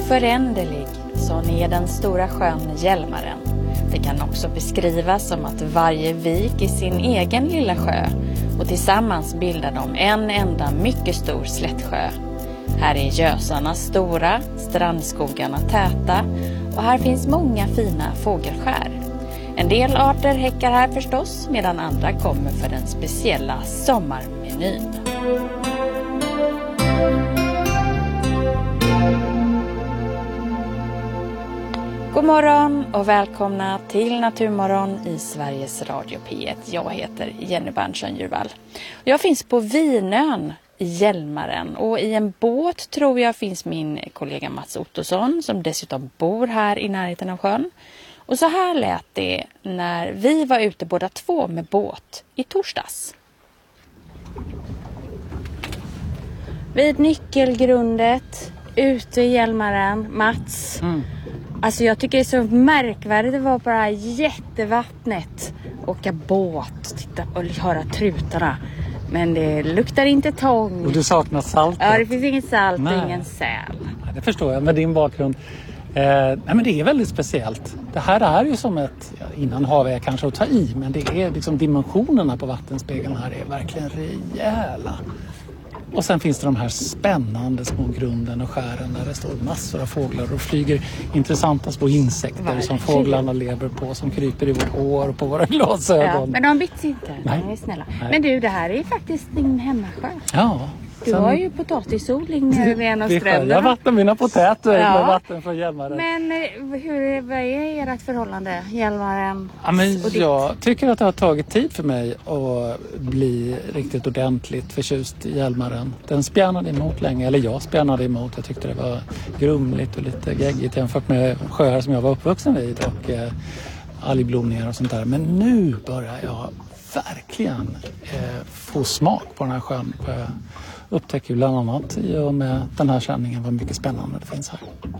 Oföränderlig, sån är den stora sjön Hjälmaren. Det kan också beskrivas som att varje vik är sin egen lilla sjö och tillsammans bildar de en enda mycket stor slättsjö. Här är gösarna stora, strandskogarna täta och här finns många fina fågelskär. En del arter häckar här förstås medan andra kommer för den speciella sommarmenyn. God morgon och välkomna till Naturmorgon i Sveriges Radio P1. Jag heter Jenny Berntsson-Djurvall. Jag finns på Vinön i Hjälmaren och i en båt tror jag finns min kollega Mats Ottosson som dessutom bor här i närheten av sjön. Och så här lät det när vi var ute båda två med båt i torsdags. Vid nyckelgrundet, ute i Hjälmaren, Mats. Alltså jag tycker det är så märkvärdigt att vara på det här jättevattnet. Åka båt, titta och höra trutarna. Men det luktar inte tång. Och du saknar salt? Ja, det finns ingen salt och ingen säl. Ja, det förstår jag med din bakgrund. Nej, men det är väldigt speciellt. Det här är ju som ett, innan hav är kanske att ta i, men det är liksom dimensionerna på vattenspegeln här är verkligen rejäla. Och sen finns det de här spännande små grunden och skären där det står massor av fåglar och flyger intressanta små insekter som fåglarna lever på, som kryper i vårt hår och på våra glasögon. Ja, men de bits inte. Nej. De är snälla. Nej. Men du, det här är faktiskt din hemmasjö. Ja. Du har ju potatisodling nere vid en av stränderna. Jag vattnar mina potäter med vatten från Hjälmaren. Men vad är ert förhållande, Hjälmaren? Ja, men jag tycker att det har tagit tid för mig att bli riktigt ordentligt förtjust i Hjälmaren. Den spjärnade emot länge, eller jag spjärnade emot. Jag tyckte det var grumligt och lite geggigt jämfört med sjöar som jag var uppvuxen vid och algblomningar och sånt där. Men nu börjar jag verkligen få smak på den här sjön. Upptäcker bland annat i och med den här sändningen vad mycket spännande det finns här.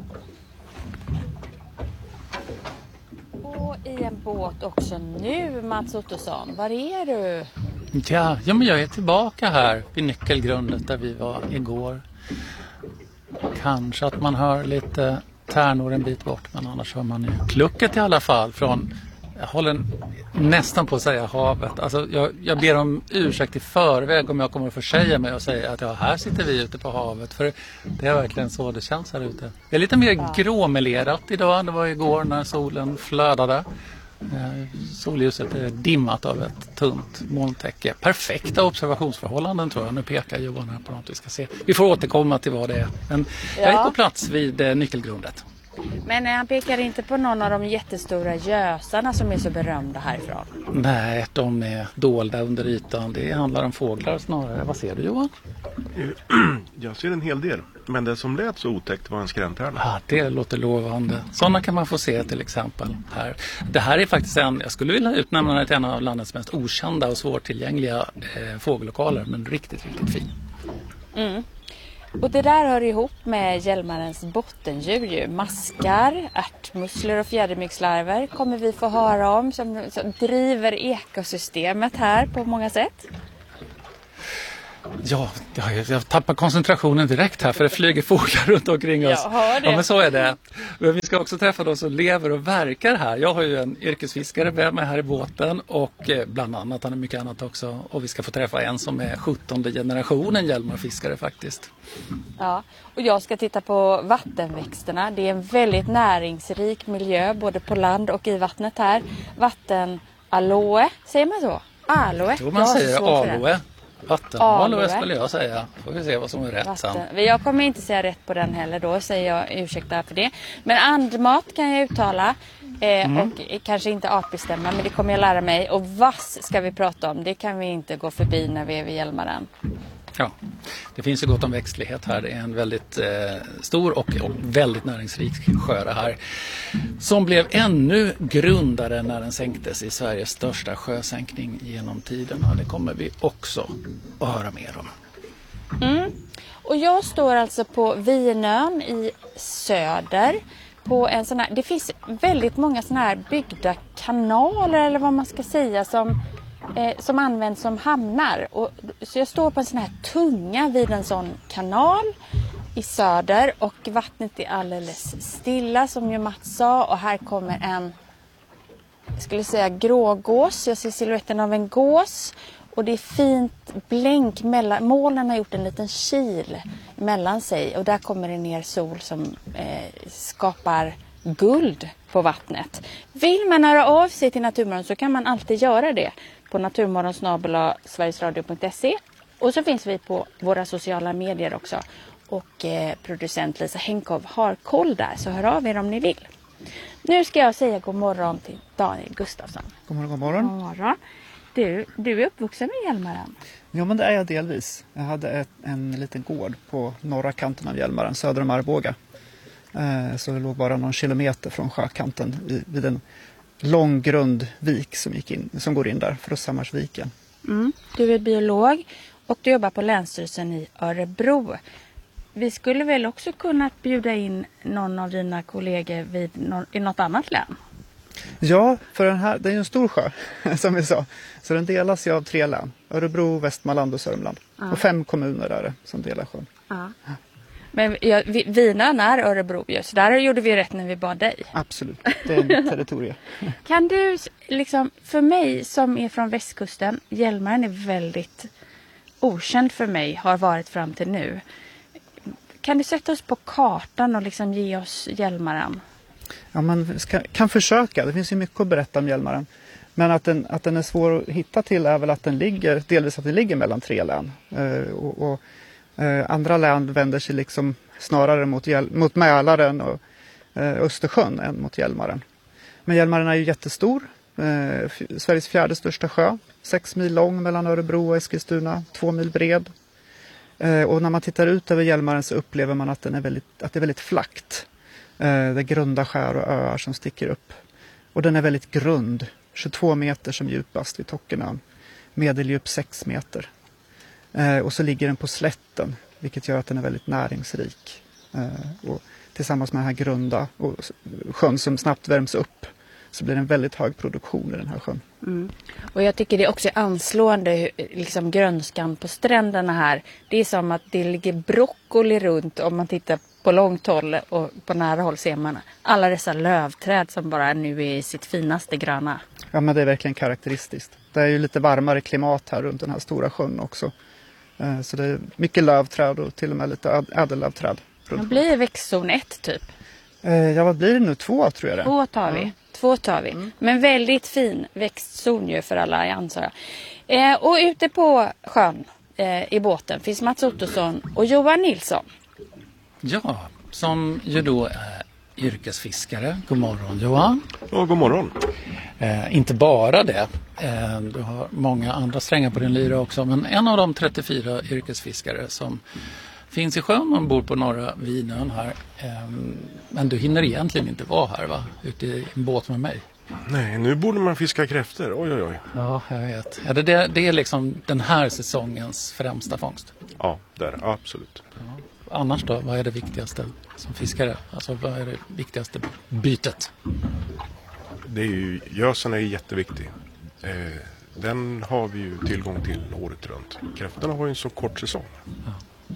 Och i en båt också nu, Mats Ottosson. Var är du? Ja, men jag är tillbaka här vid nyckelgrundet där vi var igår. Kanske att man hör lite tärnor en bit bort, men annars hör man ju klucket i alla fall från... Jag håller nästan på att säga havet. Alltså jag ber om ursäkt i förväg om jag kommer att försäga mig och säga att här sitter vi ute på havet. För det är verkligen så det känns här ute. Det är lite mer gråmelerat idag. Det var igår när solen flödade. Solljuset är dimmat av ett tunt molntäcke. Perfekta observationsförhållanden tror jag. Nu pekar Johan här på något vi ska se. Vi får återkomma till vad det är. Men jag är på plats vid nyckelgrundet. Men han pekar inte på någon av de jättestora gösarna som är så berömda härifrån? Nej, de är dolda under ytan. Det handlar om fåglar snarare. Vad ser du, Johan? Jag ser en hel del. Men det som lät så otäckt var en skräntärna. Ja, det låter lovande. Sådana kan man få se till exempel här. Det här är faktiskt jag skulle vilja utnämna det till en av landets mest okända och svårtillgängliga fågellokaler. Men riktigt, riktigt fin. Mm. Och det där hör ihop med Hjälmarens bottendjur ju. Maskar, ärtmusslor och fjädermyggslarver kommer vi få höra om som driver ekosystemet här på många sätt. Ja, jag tappar koncentrationen direkt här för det flyger fåglar runt omkring oss. Ja, men så är det. Men vi ska också träffa de som lever och verkar här. Jag har ju en yrkesfiskare med mig här i båten och bland annat, han är mycket annat också. Och vi ska få träffa en som är 17:e generationen Hjälmarfiskare faktiskt. Ja, och jag ska titta på vattenväxterna. Det är en väldigt näringsrik miljö både på land och i vattnet här. Vattenaloe, säger man så? Aloe? Jo, man säger aloe. Vattenaloe skulle jag säga. Får vi se vad som är rätt sen. Jag kommer inte säga rätt på den heller då, säger jag ursäkta för det. Men andmat kan jag uttala och kanske inte artbestämma, men det kommer jag lära mig. Och vass ska vi prata om, det kan vi inte gå förbi när vi är vid Hjälmaren. Ja, det finns ju gott om växtlighet här. Det är en väldigt stor och väldigt näringsrik sjö här. Som blev ännu grundare när den sänktes i Sveriges största sjösänkning genom tiderna. Det kommer vi också att höra mer om. Mm. Och jag står alltså på Vinön i söder. På en sån här, det finns väldigt många såna här byggda kanaler eller vad man ska säga som används som hamnar. Så jag står på en sån här tunga vid en sån kanal. i söder och vattnet är alldeles stilla som ju Mats sa. Och här kommer en, jag skulle säga grågås. Jag ser siluetten av en gås. Och det är fint blänk mellan, molnen har gjort en liten kil mellan sig. Och där kommer det ner sol som skapar guld på vattnet. Vill man höra av sig till Naturmorgon så kan man alltid göra det på naturmorgon@sverigesradio.se. Och så finns vi på våra sociala medier också. Och producent Lisa Henkow har koll där, så hör av er om ni vill. Nu ska jag säga god morgon till Daniel Gustafsson. God morgon, god morgon. God morgon. Du är uppvuxen med Hjälmaren. Ja, men det är jag delvis. Jag hade en liten gård på norra kanten av Hjälmaren, söder om Arboga. Så det låg bara någon kilometer från sjökanten vid en lång grund vik som går in där, Frusshammarsviken. Du är biolog och du jobbar på Länsstyrelsen i Örebro. Vi skulle väl också kunna bjuda in någon av dina kollegor i något annat län? Ja, för det är ju en stor sjö som vi sa. Så den delas ju av 3 län. Örebro, Västmanland och Sörmland. Ja. Och 5 kommuner är det som delar sjön. Ja. Men Vinön är Örebro ju, så där gjorde vi rätt när vi bad dig. Absolut, det är en territorie. Kan du, för mig som är från västkusten, Hjälmaren är väldigt okänd för mig, har varit fram till nu. Kan du sätta oss på kartan och ge oss Hjälmaren? Ja, man kan försöka. Det finns ju mycket att berätta om Hjälmaren. Men att den är svår att hitta till är väl att den ligger mellan 3 län. Andra län vänder sig snarare mot Mälaren och Östersjön än mot Hjälmaren. Men Hjälmaren är ju jättestor. Sveriges 4:e största sjö. 6 mil lång mellan Örebro och Eskilstuna. 2 mil bred. Och när man tittar ut över Hjälmaren så upplever man att det är väldigt flackt. Det är grunda skär och öar som sticker upp. Och den är väldigt grund. 22 meter som djupast vid Tockenön. Medeldjup 6 meter. Och så ligger den på slätten, vilket gör att den är väldigt näringsrik. Och tillsammans med den här grunda och sjön som snabbt värms upp så blir det en väldigt hög produktion i den här sjön. Och jag tycker det också är anslående grönskan på stränderna här. Det är som att det ligger broccoli runt om man tittar på långt håll, och på nära håll ser man alla dessa lövträd som bara nu är i sitt finaste gröna. Ja, men det är verkligen karaktäristiskt. Det är ju lite varmare klimat här runt den här stora sjön också. Så det är mycket lövträd och till och med lite ädellövträd. Det blir växtzon 1 typ. Ja, vad blir det nu? 2 tror jag det. 2 tar vi. 2 tar vi. Men väldigt fin växtzon ju för alla, jag antar. Och ute på sjön i båten finns Mats Ottosson och Johan Nilsson. Ja, som ju då är yrkesfiskare. God morgon Johan. Ja, god morgon. Inte bara det. Du har många andra strängar på din lyra också. Men en av de 34 yrkesfiskare som finns i sjön ombord på norra Vinön här. Men du hinner egentligen inte vara här, va? Ute i en båt med mig. Nej, nu borde man fiska kräftor. Oj. Ja, jag vet. Ja, det är den här säsongens främsta fångst. Ja, det är det. Absolut. Ja. Annars då, vad är det viktigaste som fiskare? Alltså vad är det viktigaste bytet? Det är ju, gösen är jätteviktig. Den har vi ju tillgång till året runt. Kräftorna har ju en så kort säsong. Ja.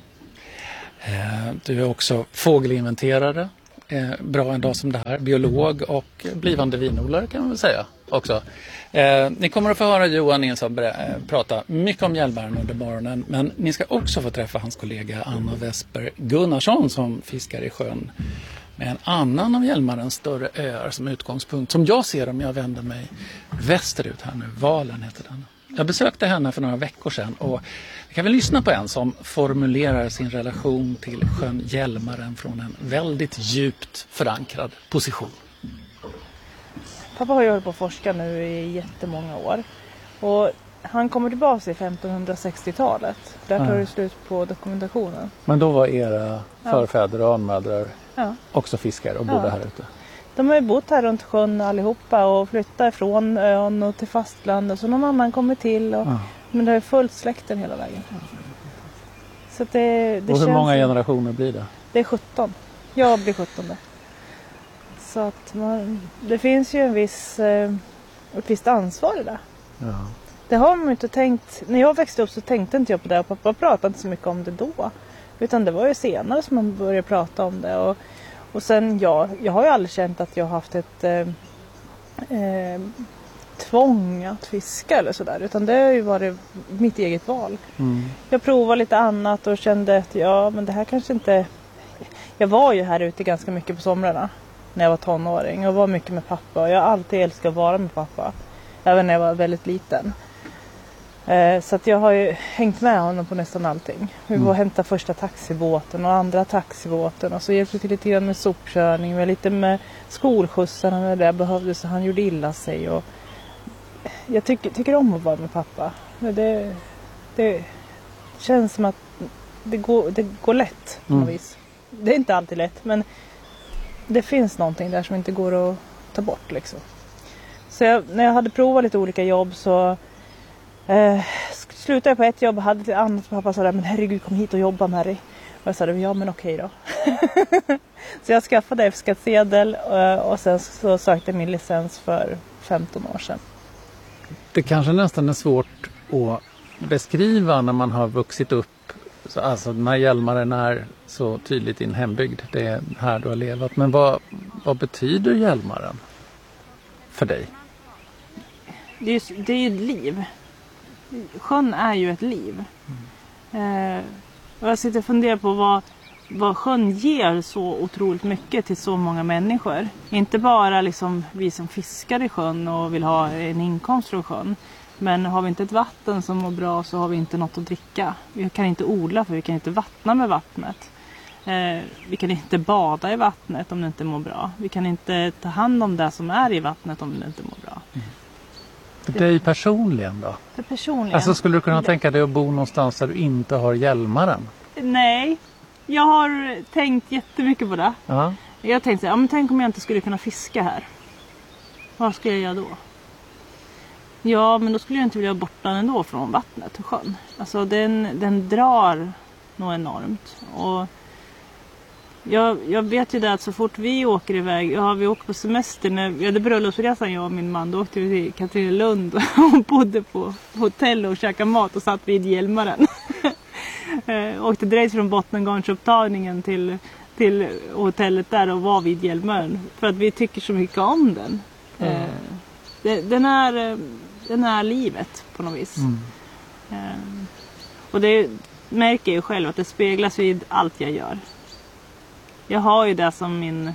Du är också fågelinventerare. Bra en dag som det här. Biolog och blivande vinodlare kan man väl säga också. Ni kommer att få höra Johan Nilsson prata mycket om Hjälmaren under morgonen. Men ni ska också få träffa hans kollega Anna Vesper Gunnarsson som fiskar i sjön med en annan av Hjälmarens större öar som utgångspunkt. Som jag ser om jag vänder mig västerut här nu. Valen heter den. Jag besökte henne för några veckor sedan och vi kan väl lyssna på en som formulerar sin relation till sjön Hjälmaren från en väldigt djupt förankrad position. Pappa har ju hållit på att forska nu i jättemånga år. Och han kommer tillbaka i 1560-talet. Där tar det slut på dokumentationen. Men då var era förfäder och anmödrar också fiskare och bodde här ute? De har ju bott här runt sjön allihopa och flyttat från ön och till fastland. Och så någon annan kommer till. Men det har ju följt släkten hela vägen. Så det och hur många generationer blir det? Det är 17. Jag blir 17. Så att det finns ju ett visst ansvar i det. Ja. Det har man inte tänkt. När jag växte upp så tänkte inte jag på det. Och pappa pratade inte så mycket om det då. Utan det var ju senare som man började prata om det. Och sen jag har ju aldrig känt att jag har haft ett tvång att fiska eller sådär. Utan det har ju varit mitt eget val. Jag provade lite annat och kände att men det här kanske inte... Jag var ju här ute ganska mycket på somrarna när jag var tonåring. Jag var mycket med pappa och jag har alltid älskat att vara med pappa. Även när jag var väldigt liten. Så att jag har ju hängt med honom på nästan allting. Vi var och hämtade första taxibåten och andra taxibåten. Och så hjälpte vi till lite grann med sopkörning. Vi lite med skolskjutsarna när det behövdes så han gjorde illa sig. Och jag tycker om att vara med pappa. Men det känns som att det går lätt på något vis. Det är inte alltid lätt men det finns någonting där som inte går att ta bort liksom. Så när jag hade provat lite olika jobb så slutade jag på ett jobb och hade ett annat. Pappa sa men herregud kom hit och jobba med dig. Och jag sa ja men okej då. Så jag skaffade F-skattsedel och sen så sökte jag min licens för 15 år sedan. Det kanske nästan är svårt att beskriva när man har vuxit upp. Alltså när Hjälmaren är så tydligt din hembygd. Det är här du har levat. Men vad betyder Hjälmaren för dig? Det är ju ett liv. Sjön är ju ett liv. Och jag sitter och funderar på vad sjön ger så otroligt mycket till så många människor. Inte bara liksom vi som fiskar i sjön och vill ha en inkomst från sjön. Men har vi inte ett vatten som mår bra så har vi inte något att dricka. Vi kan inte odla för vi kan inte vattna med vattnet. Vi kan inte bada i vattnet om det inte mår bra. Vi kan inte ta hand om det som är i vattnet om det inte mår bra. För dig personligen då? För personligen? Alltså skulle du kunna tänka dig att bo någonstans där du inte har Hjälmaren? Nej, jag har tänkt jättemycket på det. Ja. Jag har tänkt men tänk om jag inte skulle kunna fiska här. Vad ska jag göra då? Ja, men då skulle jag inte vilja bort den ändå från vattnet och sjön. Alltså den drar nog enormt. Och jag vet ju det att så fort vi åker iväg, vi åker på semester, när vi hade bröllopsresan jag och min man, då åkte vi till Katrinelund och bodde på hotell och käkade mat och satt vid Hjälmaren. Åkte direkt från Bottnengarnsupptagningen till hotellet där och var vid Hjälmaren. För att vi tycker så mycket om den. Den är livet på något vis. Och det märker jag ju själv att det speglas vid allt jag gör. Jag har ju det som min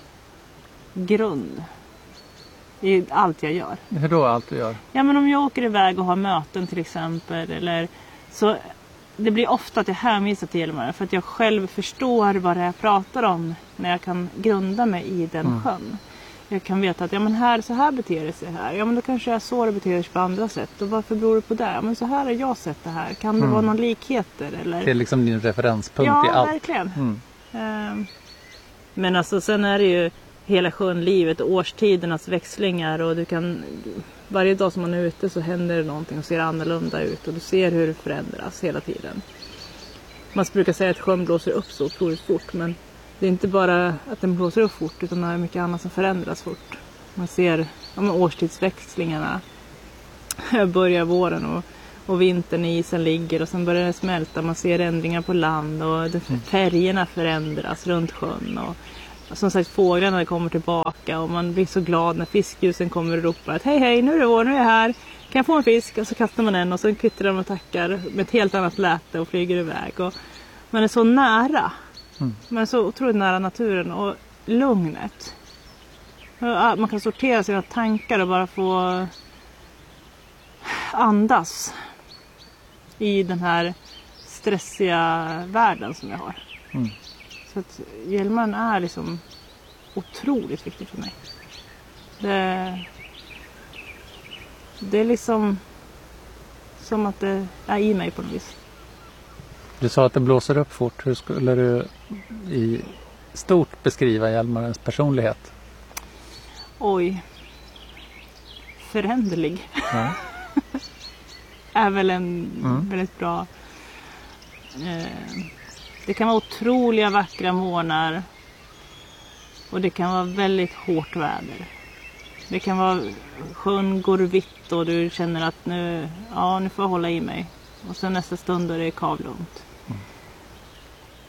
grund i allt jag gör. Hur då allt du gör? Ja men om jag åker iväg och har möten till exempel eller så det blir ofta att jag hänvisar till Hjälmaren för att jag själv förstår vad det är jag pratar om när jag kan grunda mig i den sjön. Jag kan veta att så här beter det sig här. Ja men då kanske jag så det beter sig på andra sätt. Och varför beror det på det? Men så här har jag sett det här. Kan det vara någon likheter? Eller? Det är liksom din referenspunkt i allt. Ja, verkligen. Men alltså sen är det ju hela sjönlivet och årstidernas växlingar. Och varje dag som man är ute så händer det någonting och ser annorlunda ut. Och du ser hur det förändras hela tiden. Man brukar säga att sjön blåser upp så otroligt fort. Men det är inte bara att den blåser upp fort utan det är mycket annat som förändras fort. Man ser årstidsväxlingarna. Börjar våren och vintern i isen ligger och sen börjar det smälta. Man ser ändringar på land och färgerna förändras runt sjön. Och som sagt fåglarna kommer tillbaka och man blir så glad när fiskljusen kommer och ropar att hej nu är det vår, nu är jag här. Kan jag få en fisk? Och så kastar man en och så kvittrar de och tackar med ett helt annat läte och flyger iväg. Och man är så nära. Man är så otroligt nära naturen och lugnet. Man kan sortera sina tankar och bara få andas i den här stressiga världen som jag har. Så att Hjälmaren är liksom otroligt viktigt för mig. Det är liksom som att det är i mig på något vis. Du sa att det blåser upp fort. Hur skulle du i stort beskriva Hjälmarens personlighet? Oj. Föränderlig. Ja. Är väl en väldigt bra... det kan vara otroliga vackra morgnar. Och det kan vara väldigt hårt väder. Det kan vara sjön går vitt och du känner att nu får jag hålla i mig. Och sen nästa stund är det kavlugnt.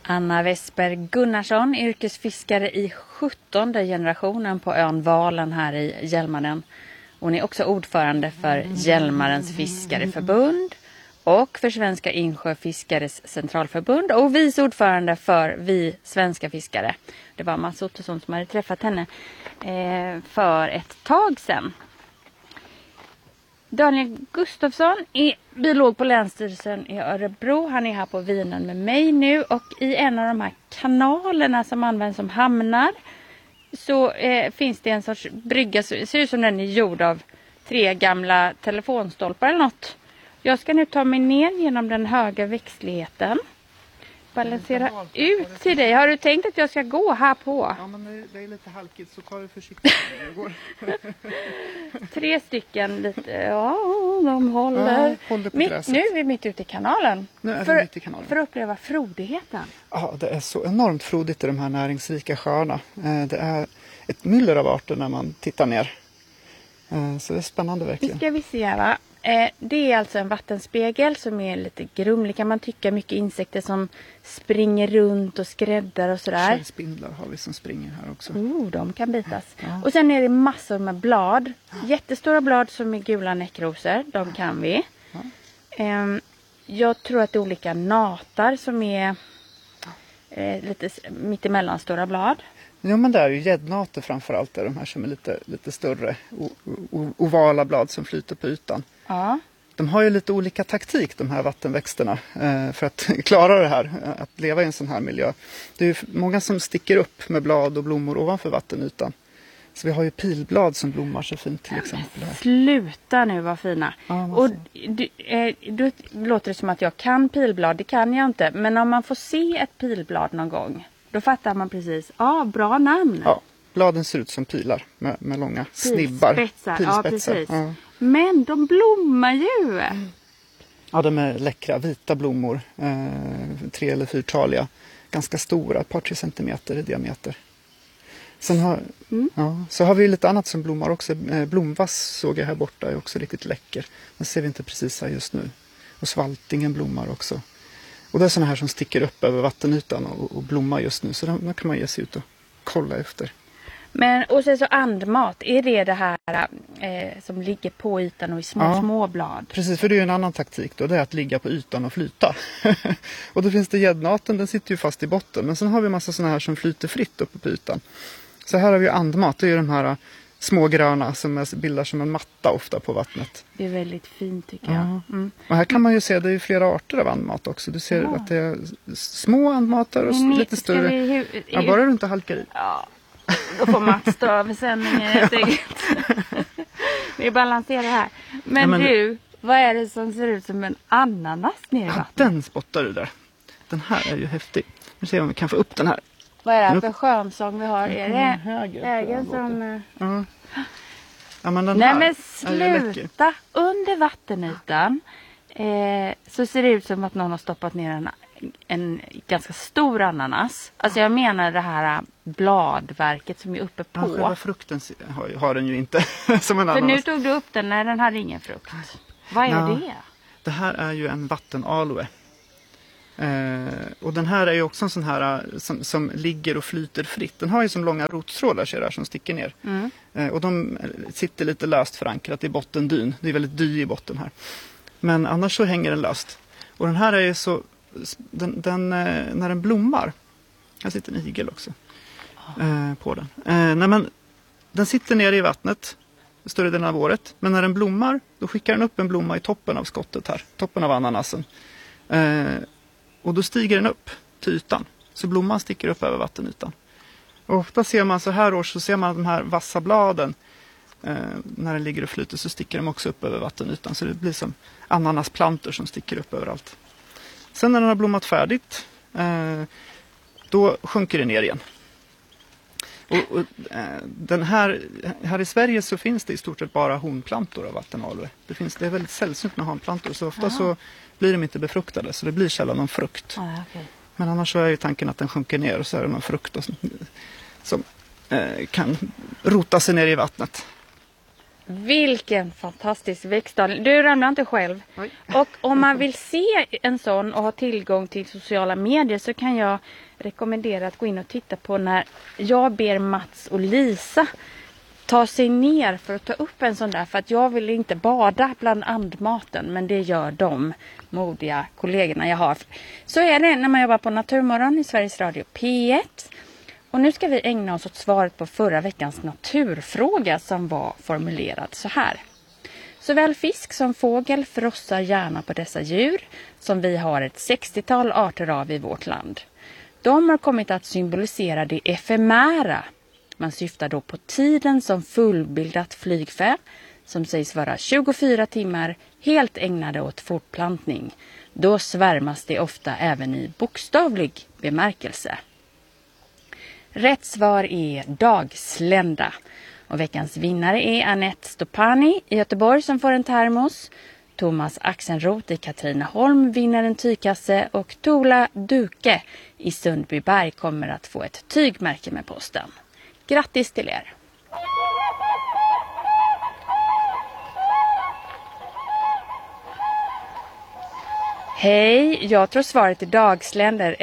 Anna Westberg Gunnarsson, yrkesfiskare i 17:e generationen på ön Valen här i Hjälmaren. Hon är också ordförande för Hjälmarens fiskareförbund och för Svenska insjöfiskares centralförbund och vice ordförande för Vi svenska fiskare. Det var Mats Ottosson som hade träffat henne för ett tag sedan. Daniel Gustafsson är biolog på Länsstyrelsen i Örebro. Han är här på Vinön med mig nu och i en av de här kanalerna som används som hamnar så finns det en sorts brygga, så ser ut som den är gjord av 3 gamla telefonstolpar eller något. Jag ska nu ta mig ner genom den höga växtligheten. Balansera ut till dig. Har du tänkt att jag ska gå här på? Ja, men det är lite halkigt så ta det försiktigt. 3 stycken lite, ja, de håller. Ja, håller på nu är vi mitt ute i kanalen. Nu är vi mitt i kanalen. För att uppleva frodigheten. Ja, det är så enormt frodigt i de här näringsrika sjöarna. Det är ett myller av arter när man tittar ner. Så det är spännande verkligen. Nu ska vi se va. Det är alltså en vattenspegel som är lite grumlig kan man tycka. Mycket insekter som springer runt och skräddar och sådär. Spindlar har vi som springer här också. De kan bitas. Ja. Och sen är det massor med blad. Jättestora blad som är gula näckrosor. De kan vi. Ja. Jag tror att det är olika natar som är lite mittemellan stora blad. Ja, men det är ju gäddnater framförallt. De här som är lite större ovala blad som flyter på ytan. Ja. De har ju lite olika taktik de här vattenväxterna för att klara det här, att leva i en sån här miljö. Det är ju många som sticker upp med blad och blommor ovanför vattenytan. Så vi har ju pilblad som blommar så fint till exempel. Här. Sluta nu vad fina. Ja, och då låter det som att jag kan pilblad, det kan jag inte. Men om man får se ett pilblad någon gång, då fattar man precis, bra namn. Ja, bladen ser ut som pilar med långa snibbar. Pilspetsar. Ja, precis. Ja. Men de blommar ju. Ja, de är läckra, vita blommor. 3 eller 4-taliga. Ganska stora, ett par 3 centimeter i diameter. Sen så har vi lite annat som blommar också. Blomvass såg jag här borta, är också riktigt läcker. Den ser vi inte precis här just nu. Och svaltingen blommar också. Och det är sådana här som sticker upp över vattenytan och blommar just nu. Så de kan man ge sig ut och kolla efter. Men, och sen så andmat, är det här som ligger på ytan och i små blad? Precis, för det är ju en annan taktik då, det är att ligga på ytan och flyta. Och då finns det gäddnaten, den sitter ju fast i botten. Men sen har vi en massa sådana här som flyter fritt uppe på ytan. Så här har vi andmat, det är ju de här små gröna som bildar som en matta ofta på vattnet. Det är väldigt fint tycker jag. Mm. Och här kan man ju se, det är ju flera arter av andmat också. Du ser att det är små andmatar och lite större. Bara du inte halkar i. Ja. Då får Mats stå över sändningen. Vi balanserar här. Men du, vad är det som ser ut som en ananas nere i vattnet? Den spottar du där. Den här är ju häftig. Nu ser vi om vi kan få upp den här. Vad är det för skönsång vi har? Är det högen som... Ja. Ja, men den Nej här men sluta! Under vattenytan så ser det ut som att någon har stoppat ner en ganska stor ananas. Alltså jag menar det här bladverket som är uppe på. Ja, själva frukten har den ju inte som en ananas. För nu tog du upp den när den hade ingen frukt. Vad är det? Det här är ju en vattenaloe. Och den här är ju också en sån här som ligger och flyter fritt. Den har ju som långa rottrådar ser där, som sticker ner. Och de sitter lite löst förankrat i bottendyn. Det är väldigt dy i botten här. Men annars så hänger den löst. Och den här är ju så... när den blommar... Här sitter en igel också på den. Den sitter nere i vattnet större delen av året. Men när den blommar, då skickar den upp en blomma i toppen av skottet här. Toppen av ananasen. Och då stiger den upp till ytan. Så blomman sticker upp över vattenytan. Och ofta ser man så här års så ser man de här vassa bladen. När den ligger och flyter så sticker de också upp över vattenytan. Så det blir som ananasplantor som sticker upp överallt. Sen när den har blommat färdigt, då sjunker det ner igen. Och den här i Sverige så finns det i stort sett bara honplantor av vattenaloe. Det är väldigt sällsynt med honplantor, så ofta så blir de inte befruktade, så det blir sällan någon frukt. Okay. Men annars så är ju tanken att den sjunker ner och så är det någon frukt som kan rota sig ner i vattnet. Vilken fantastisk växtdal. Du ramlar inte själv. Oj. Och om man vill se en sån och ha tillgång till sociala medier så kan jag rekommendera att gå in och titta på när jag ber Mats och Lisa ta sig ner för att ta upp en sån där. För att jag vill inte bada bland andmaten, men det gör de modiga kollegorna jag har. Så är det när man jobbar på Naturmorgon i Sveriges Radio P1. Och nu ska vi ägna oss åt svaret på förra veckans naturfråga som var formulerad så här. Såväl fisk som fågel frossar gärna på dessa djur som vi har ett 60-tal arter av i vårt land. De har kommit att symbolisera det efemära. Man syftar då på tiden som fullbildat flygfä som sägs vara 24 timmar helt ägnade åt fortplantning. Då svärmas det ofta även i bokstavlig bemärkelse. Rätt svar är dagslända. Och veckans vinnare är Anette Stopani i Göteborg som får en termos. Thomas Axenroth i Katrineholm vinner en tygkasse. Och Tola Duke i Sundbyberg kommer att få ett tygmärke med posten. Grattis till er! Hej, jag tror svaret är dagsländer.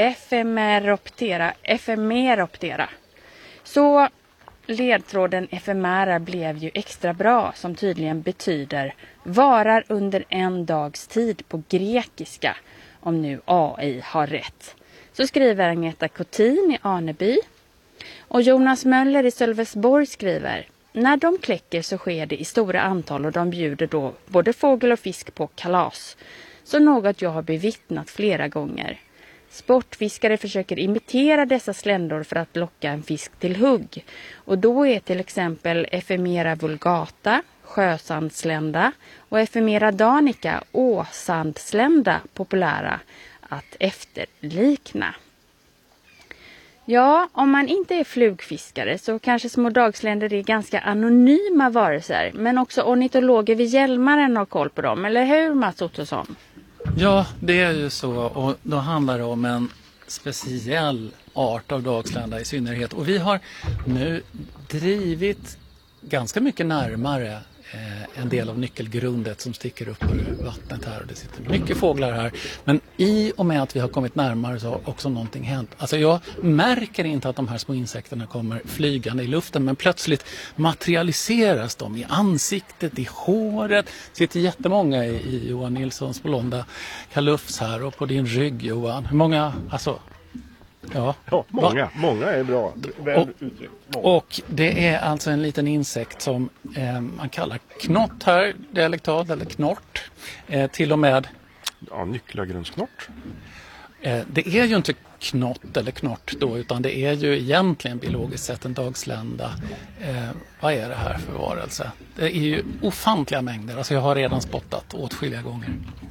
Efemeroptera. Så ledtråden efemära blev ju extra bra, som tydligen betyder varar under en dags tid på grekiska, om nu AI har rätt. Så skriver Agneta Cotin i Aneby. Och Jonas Möller i Sölvesborg skriver: när de kläcker så sker det i stora antal och de bjuder då både fågel och fisk på kalas. Så något jag har bevittnat flera gånger. Sportfiskare försöker imitera dessa sländor för att locka en fisk till hugg. Och då är till exempel Ephemera vulgata, sjösandslända, och Ephemera danica, åsandslända, populära att efterlikna. Ja, om man inte är flugfiskare så kanske små dagsländer är ganska anonyma varelser. Men också ornitologer vid Hjälmaren har koll på dem, eller hur Mats Ottosson? Ja, det är ju så, och då handlar det om en speciell art av dagslända i synnerhet. Och vi har nu drivit ganska mycket närmare en del av nyckelgrundet som sticker upp ur vattnet här, och det sitter mycket fåglar här. Men i och med att vi har kommit närmare så har också någonting hänt. Alltså jag märker inte att de här små insekterna kommer flygande i luften, men plötsligt materialiseras de i ansiktet, i håret. Det sitter jättemånga i Johan Nilssons blonda kalufs här, och på din rygg, Johan. Hur många, alltså... Ja, många är bra. Väl uttryckt. Och det är alltså en liten insekt som man kallar knott här, dialektalt, eller knort. Till och med... Ja, nycklagrunsknort. Det är ju inte knott eller knort då, utan det är ju egentligen biologiskt sett en dagslända. Vad är det här för varelse? Det är ju ofantliga mängder, alltså jag har redan spottat åtskilliga gånger.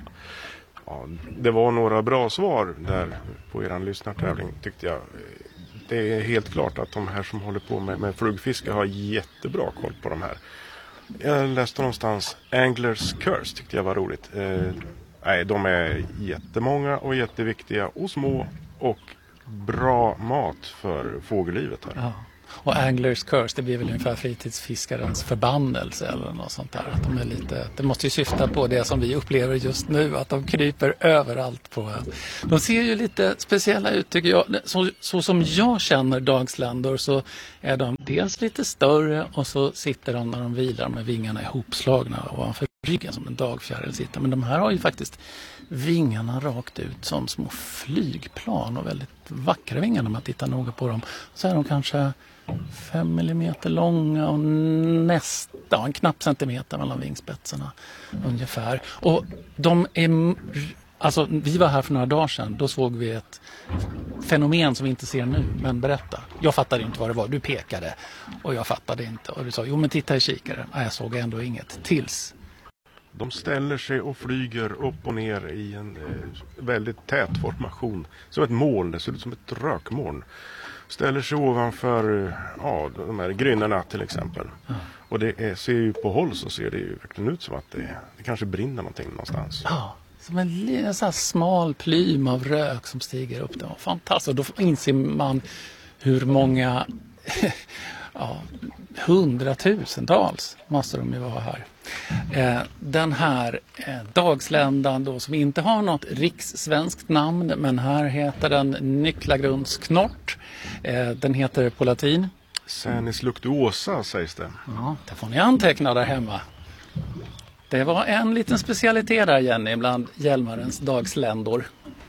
Ja, det var några bra svar där på er lyssnartävling, tyckte jag. Det är helt klart att de här som håller på med flugfiske har jättebra koll på de här. Jag läste någonstans Anglers Curse, tyckte jag var roligt. Nej, de är jättemånga och jätteviktiga och små och bra mat för fågellivet här. Ja. Och Anglers Curse, det blir väl ungefär fritidsfiskarens förbannelse eller något sånt där. Att de är lite, det måste ju syfta på det som vi upplever just nu, att de kryper överallt på en. De ser ju lite speciella ut, tycker jag. Så som jag känner dagsländor så är de dels lite större, och så sitter de när de vilar med vingarna ihopslagna ovanför ryggen som en dagfjäril sitter. Men de här har ju faktiskt vingarna rakt ut som små flygplan, och väldigt vackra vingar när man tittar noga på dem. Så är de kanske 5 millimeter långa och nästan en knapp centimeter mellan vingspetsarna ungefär. Och de är, alltså vi var här för några dagar sedan, då såg vi ett fenomen som vi inte ser nu, men berätta. Jag fattade inte vad det var, du pekade och jag fattade inte, och du sa, jo men titta i kikaren. Nej, jag såg ändå inget tills. De ställer sig och flyger upp och ner i en väldigt tät formation. Som ett moln, det ser ut som ett rökmoln. Ställer sig ovanför de här grynnorna till exempel. Och det ser ju på håll, så ser det ju verkligen ut som att det kanske brinner någonting någonstans. Ja, som en så här smal plym av rök som stiger upp. Det var fantastiskt. Då inser man hur många hundratusentals måste de ju vara här. Den här dagsländan då, som inte har något rikssvenskt namn, men här heter den Nycklagrundsknort. Den heter på latin Canis luctuosa sägs det. Ja, det får ni anteckna där hemma. Det var en liten specialitet där, Jenny, bland Hjälmarens dagsländor.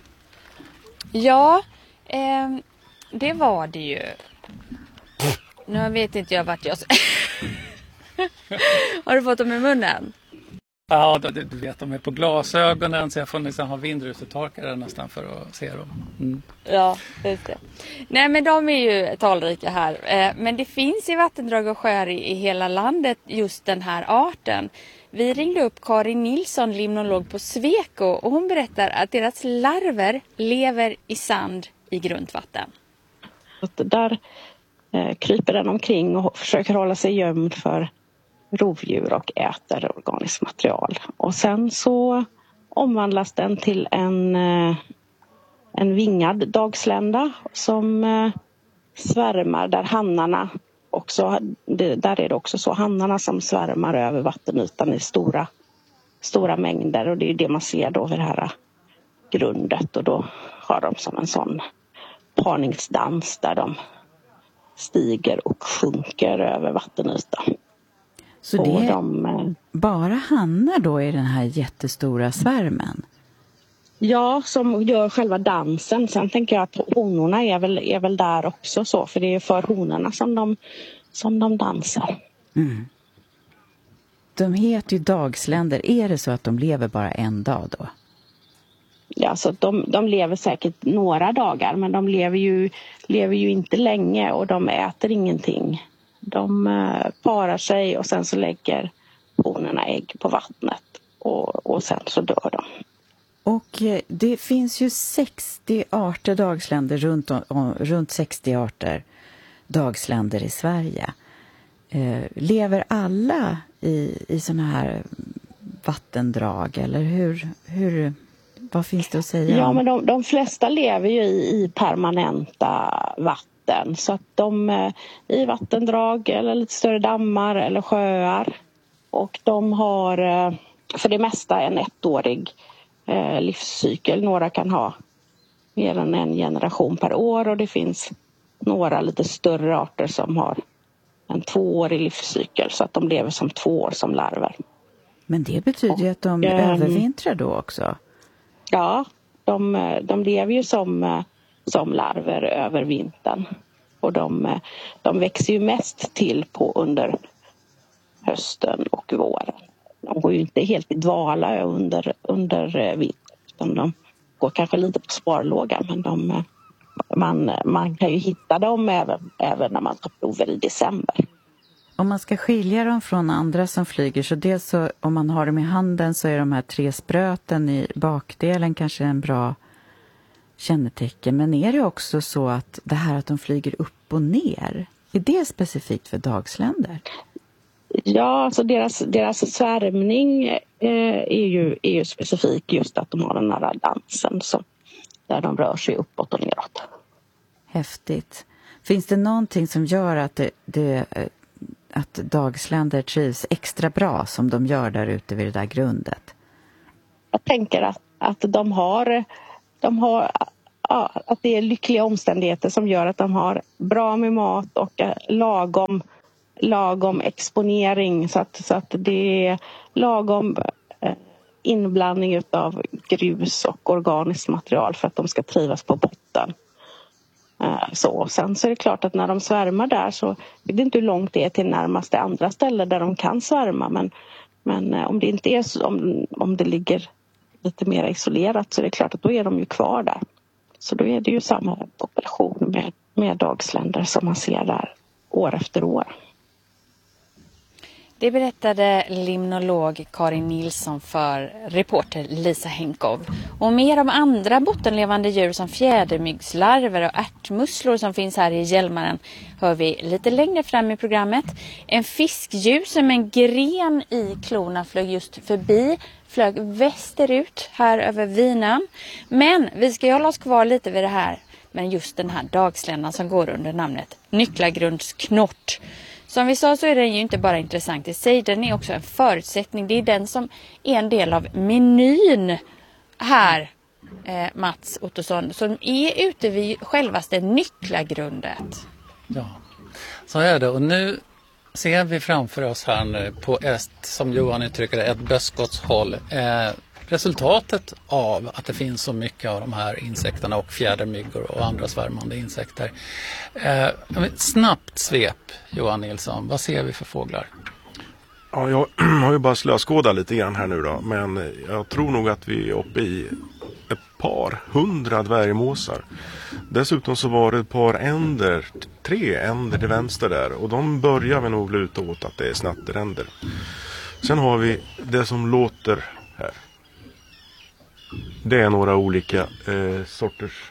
Ja, det var det ju. Nu vet inte jag vart jag... Har du fått dem i munnen? Ja, du vet, de är på glasögonen, så jag får nästan ha vindrutetorkare nästan för att se dem. Mm. Ja, just det. Nej, men de är ju talrika här. Men det finns i vattendrag och sjöar i hela landet just den här arten. Vi ringde upp Karin Nilsson, limnolog på Sweco, och hon berättar att deras larver lever i sand i grundvatten. Där kryper den omkring och försöker hålla sig gömd för rovdjur och äter organiskt material. Och sen så omvandlas den till en vingad dagslända som svärmar, där hannarna också, där är det också så, hannarna som svärmar över vattenytan i stora mängder, och det är det man ser då vid det här grundet, och då har de som en sån parningsdans där de stiger och sjunker över vattenytan. Så det är bara hannar då i den här jättestora svärmen? Ja, som gör själva dansen. Sen tänker jag att honorna är väl där också så, för det är för honorna som de dansar. Mm. De heter ju dagsländer. Är det så att de lever bara en dag då? Ja, så de lever säkert några dagar, men de lever ju inte länge, och de äter ingenting. De parar sig och sen så lägger honorna ägg på vattnet, och sen så dör de. Och det finns ju 60 arter dagsländer, runt 60 arter dagsländer i Sverige. Lever alla i såna här vattendrag, eller hur vad finns det att säga? Ja, men de flesta lever ju i permanenta vatten, så att de i vattendrag eller lite större dammar eller sjöar, och de har för det mesta en ettårig livscykel. Några kan ha mer än en generation per år, och det finns några lite större arter som har en 2-årig livscykel, så att de lever som 2 år som larver. Men det betyder ju att de övervintrar då också? Ja, de lever ju som larver över vintern, och de växer ju mest till under hösten och våren. De går ju inte helt i dvala under vintern, utan de går kanske lite på sparlågan, men man kan ju hitta dem även när man tar prover i december. Om man ska skilja dem från andra som flyger, så dels så, om man har dem i handen, så är de här 3 spröten i bakdelen kanske en bra kännetecken. Men är det också så att det här att de flyger upp och ner, är det specifikt för dagsländer? Ja, så deras svärmning är ju specifik, just att de har den här dansen där de rör sig uppåt och neråt. Häftigt. Finns det någonting som gör att dagsländer trivs extra bra som de gör där ute vid det där grundet? Jag tänker att de har att det är lyckliga omständigheter som gör att de har bra med mat och lagom exponering, så att det är lagom inblandning av grus och organiskt material för att de ska trivas på botten. Sen så är det klart att när de svärmar där, så vet inte hur långt det är till närmaste andra ställen där de kan svärma, men om det inte är så, om det ligger lite mer isolerat, så är det klart att då är de ju kvar där. Så då är det ju samma population med dagsländer som man ser där år efter år. Det berättade limnolog Karin Nilsson för reporter Lisa Henkov. Och mer om andra bottenlevande djur som fjädermyggslarver och ärtmusslor som finns här i Hjälmaren hör vi lite längre fram i programmet. En fiskgjuse med en gren i klorna flög västerut här över Vinön. Men vi ska hålla oss kvar lite vid det här men just den här dagsländan som går under namnet nycklagrundsknort. Som vi sa så är den ju inte bara intressant i sig, den är också en förutsättning. Det är den som är en del av menyn här, Mats Ottosson, som är ute vid självaste nycklagrundet. Ja, så är det. Och nu ser vi framför oss här nu på som Johan uttrycker det, ett böskotshåll. Resultatet av att det finns så mycket av de här insekterna och fjädermyggor och andra svärmande insekter. Snabbt svep, Johan Nilsson. Vad ser vi för fåglar? Ja, jag har ju bara slöskådat lite grann här nu då. Men jag tror nog att vi är uppe i ett par 100 dvärgmåsar. Dessutom så var det ett par änder, 3 änder till vänster där. Och de börjar vi nog luta åt att det är snatteränder. Sen har vi det som låter här. Det är några olika sorters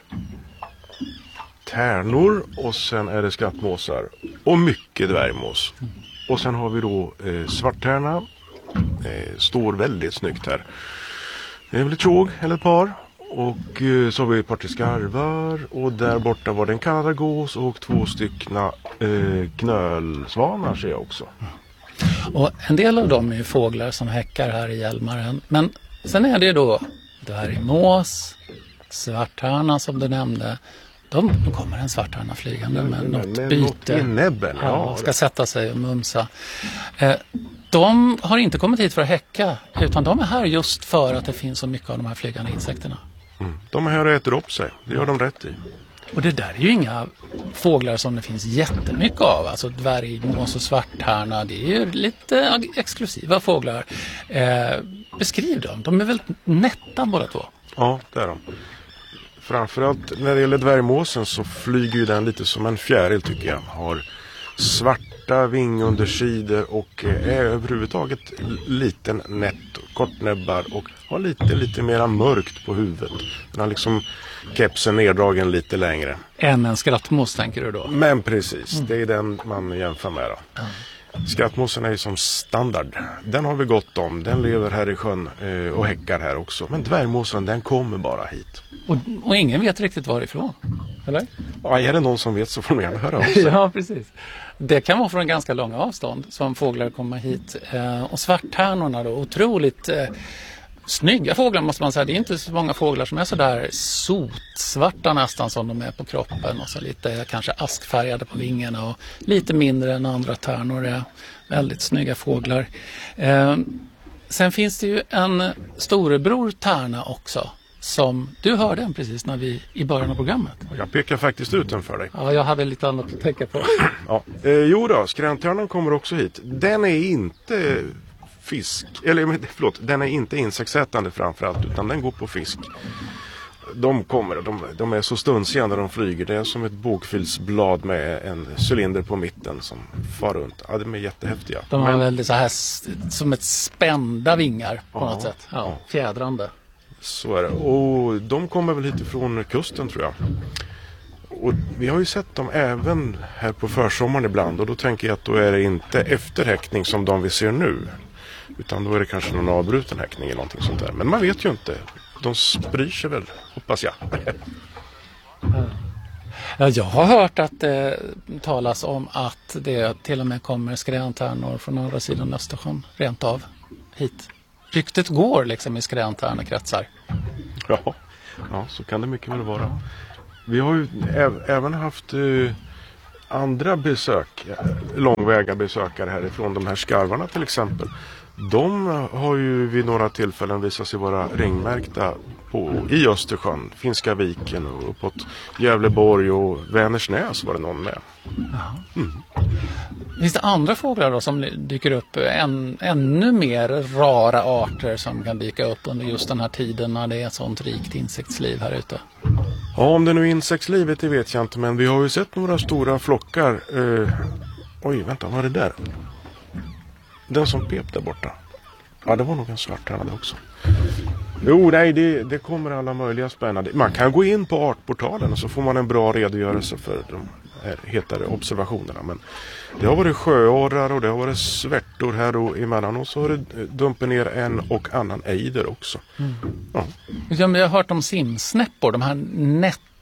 tärnor och sen är det skrattmåsar och mycket dvärgmås. Och sen har vi då svarttärna, står väldigt snyggt här. Det är väl ett tjog eller ett par. Och så har vi ett par till skarvar och där borta var det en kanadagås och 2 styckna knölsvanar ser jag också. Och en del av dem är ju fåglar som häckar här i Hjälmaren. Men sen är det ju då dvärgmås, svarttärna som du nämnde. Då kommer en svarttärna flygande med något byte. I näbben. Ja, ska sätta sig och mumsa. De har inte kommit hit för att häcka, utan de är här just för att det finns så mycket av de här flygande insekterna. De är här och äter upp sig. Det gör de rätt i. Och det där är ju inga fåglar som det finns jättemycket av. Alltså dvärgmås och svarttärna, det är ju lite exklusiva fåglar. Beskriv dem. De är väldigt nätta båda två. Ja, det är de. Framförallt när det gäller dvärgmåsen så flyger ju den lite som en fjäril tycker jag. Har svarta vingundersidor och är överhuvudtaget liten nätt, kortnäbbar och har lite mera mörkt på huvudet. Den har liksom kepsen neddragen lite längre. Än en skrattmås tänker du då? Men precis, det är den man jämför med då. Skrattmåsen är ju som standard. Den har vi gott om. Den lever här i sjön och häckar här också. Men dvärgmåsen, den kommer bara hit. Och ingen vet riktigt varifrån, eller? Ja, är det någon som vet så får man gärna höra av sig. Ja, precis. Det kan vara från ganska långa avstånd som fåglar kommer hit. Och svarttärnorna då, otroligt snygga fåglar måste man säga. Det är inte så många fåglar som är så där sotsvarta nästan som de är på kroppen. Och så lite kanske askfärgade på vingarna och lite mindre än andra tärnor. Är väldigt snygga fåglar. Sen finns det ju en storebror tärna också. Som du hörde den precis när vi i början av programmet. Jag pekar faktiskt ut den för dig. Ja, jag hade lite annat att tänka på. Ja. Jo då, skränthörnan kommer också hit. Den är inte den är inte insektsätande framförallt utan den går på fisk. De är så stunsiga när de flyger. Det är som ett bokfilsblad med en cylinder på mitten som far runt. Ja, de är jättehäftiga. De har väldigt så här som ett spända vingar på något sätt. Ja, fjädrande. Så är det. Och de kommer väl hit ifrån kusten tror jag. Och vi har ju sett dem även här på försommaren ibland. Och då tänker jag att då är det inte efterhäckning som de vi ser nu. Utan då är det kanske någon avbruten häckning eller någonting sånt där. Men man vet ju inte. De sprider sig väl, hoppas jag. Ja, jag har hört att det talas om att det till och med kommer skränthärnor från andra sidan Östersjön rent av hit. Ryktet går liksom i skränthärnekretsar. Ja, så kan det mycket väl vara. Vi har ju även haft andra besök, långväga besökare härifrån, de här skarvarna till exempel. De har ju vid några tillfällen visat sig vara ringmärkta i Östersjön, Finska viken och uppåt Gävleborg och Vänersnäs var det någon med. Finns det andra fåglar då som dyker upp, ännu mer rara arter som kan dyka upp under just den här tiden när det är ett sånt rikt insektsliv här ute? Ja, om det nu är insektslivet det vet jag inte, men vi har ju sett några stora flockar. Oj, vänta, vad är det där? Den som pep där borta. Ja, det var nog en svarttärnade också. Jo, nej, det kommer alla möjliga spännande. Man kan gå in på artportalen och så får man en bra redogörelse för de här hetare observationerna. Men det har varit sjöorrar och det har varit svärtor här och emellan. Och så har det dumpet ner en och annan ejder också. Ja. Jag har hört om simsnäppor, de här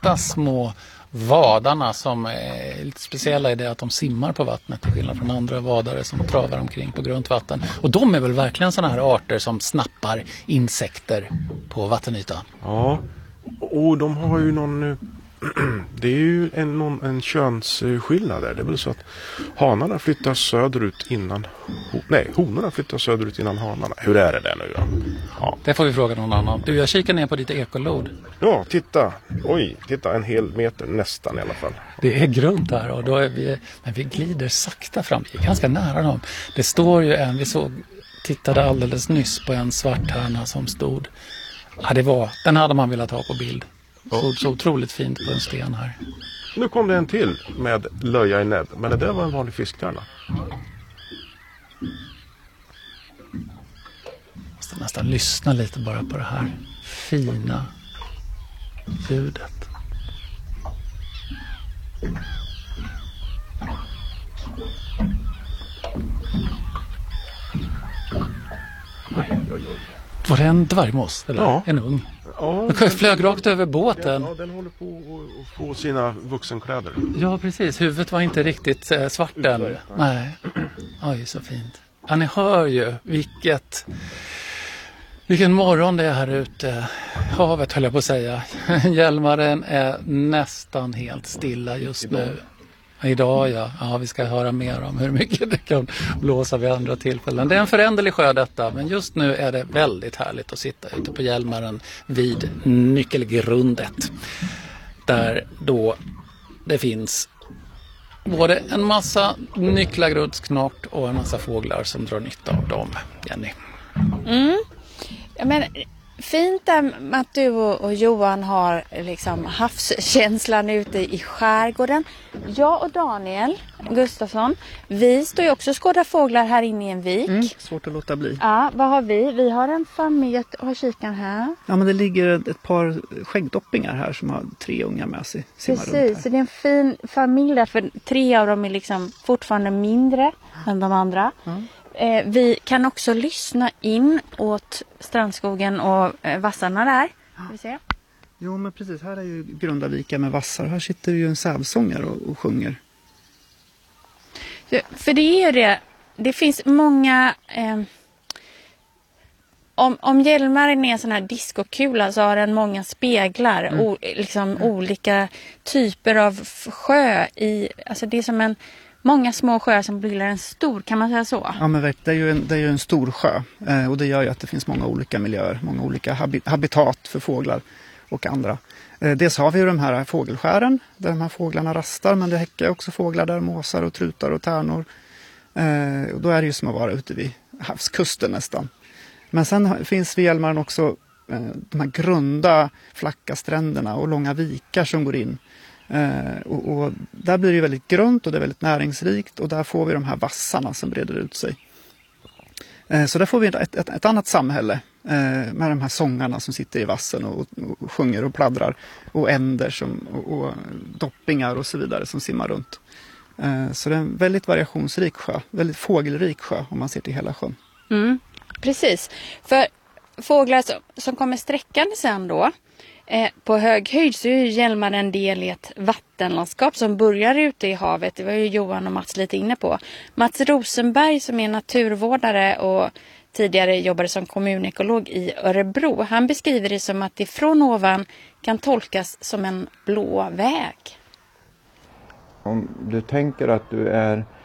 vita små vadarna som är lite speciella i det att de simmar på vattnet till skillnad från andra vadare som travar omkring på grunt vatten. Och de är väl verkligen sådana här arter som snappar insekter på vattenytan. Ja, och de har ju någon... Det är ju en könsskillnad där. Det är väl så att hanarna flyttar söderut innan... Nej, honorna flyttar söderut innan hanarna. Hur är det där nu då? Ja. Det får vi fråga någon annan. Du, jag kikar ner på ditt ekolod. Ja, titta. Oj, titta, en hel meter nästan i alla fall. Det är grunt här och då är men vi glider sakta fram. Vi är ganska nära dem. Det står ju tittade alldeles nyss på en svarthörna som stod. Ja, den hade man velat ha på bild. Så otroligt fint på en sten här. Nu kom det en till med löja i näbb. Men det där var en vanlig fisktärna. Måste nästan lyssna lite bara på det här fina ljudet. Var det en dvärgmås? Eller? Ja. En ung? Ja, den flög rakt över båten. Ja, den håller på att få sina vuxenkläder. Ja, precis. Huvudet var inte riktigt svart än. Nej. Oj, så fint. Ja, ni hör ju vilken morgon det är här ute. Havet höll jag på att säga. Hjälmaren är nästan helt stilla just nu. Idag, ja. Ja, vi ska höra mer om hur mycket det kan blåsa vid andra tillfällen. Det är en föränderlig sjö detta, men just nu är det väldigt härligt att sitta ute på Hjälmaren vid Nyckelgrundet. Där då det finns både en massa nycklagrundsknort och en massa fåglar som drar nytta av dem, Jenny. Men fint att du och Johan har liksom havskänslan ute i skärgården. Jag och Daniel Gustafsson, vi står ju också och skådar fåglar här inne i en vik. Svårt att låta bli. Ja, vad har vi? Vi har en familj, har kikan här. Ja, men det ligger ett par skäggdoppingar här som har 3 unga med sig. Precis, så det är en fin familj där, för 3 av dem är liksom fortfarande mindre än de andra. Vi kan också lyssna in åt strandskogen och vassarna där. Vi ser. Jo, men precis. Här är ju Grundavika med vassar. Här sitter ju en sävsångare och sjunger. För det är ju det. Det finns många... Om Hjälmaren är en sån här diskokula så har den många speglar. Liksom olika typer av sjö i... Alltså det är som många små sjöar som bildar en stor, kan man säga så? Ja, men det är ju en stor sjö och det gör ju att det finns många olika miljöer, många olika habitat för fåglar och andra. Dels har vi ju de här fågelskären där de här fåglarna rastar, men det häckar också fåglar där, måsar och trutar och tärnor. Och då är det ju som att vara ute vid havskusten nästan. Men sen finns vid Hjälmaren också de här grunda flacka stränderna och långa vikar som går in. Och där blir det väldigt grunt och det är väldigt näringsrikt och där får vi de här vassarna som breder ut sig. Så där får vi ett annat samhälle med de här sångarna som sitter i vassen och sjunger och pladdrar och änder och doppingar och så vidare som simmar runt. Så det är en väldigt variationsrik sjö, väldigt fågelrik sjö om man ser till hela sjön. Precis, för fåglar som kommer sträckande sen då, på hög höjd så är Hjälmaren en del i ett vattenlandskap som börjar ute i havet. Det var ju Johan och Mats lite inne på. Mats Rosenberg som är naturvårdare och tidigare jobbade som kommunekolog i Örebro. Han beskriver det som att det från ovan kan tolkas som en blå väg. Om du tänker att du är